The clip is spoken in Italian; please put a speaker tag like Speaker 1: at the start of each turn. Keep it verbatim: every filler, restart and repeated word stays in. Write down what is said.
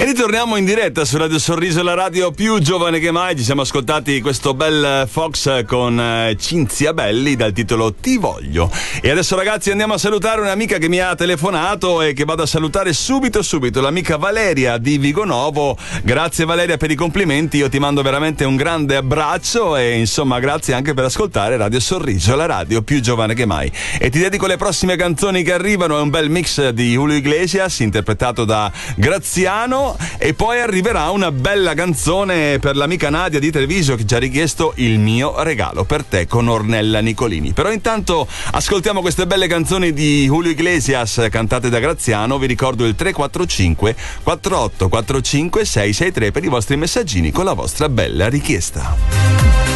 Speaker 1: ritorniamo in diretta su Radio Sorriso, la radio più giovane che mai. Ci siamo ascoltati questo bel Fox con Cinzia Belli dal titolo Ti voglio. E adesso, ragazzi, andiamo a salutare un'amica che mi ha telefonato e che vado a salutare subito subito, l'amica Valeria di Vigonovo. Grazie Valeria per i complimenti, io ti mando veramente un grande abbraccio e insomma grazie anche per ascoltare Radio Sorriso, la radio più giovane che mai. E ti dedico le prossime canzoni che arrivano, è un bel mix di Julio Iglesias interpretato da Graziano. E poi arriverà una bella canzone per l'amica Nadia di Treviso che ci ha richiesto Il mio regalo per te con Ornella Nicolini. Però intanto ascoltiamo queste belle canzoni di Julio Iglesias cantate da Graziano. Vi ricordo il tre quattro cinque quattro otto quattro cinque sei sei tre per i vostri messaggini con la vostra bella richiesta.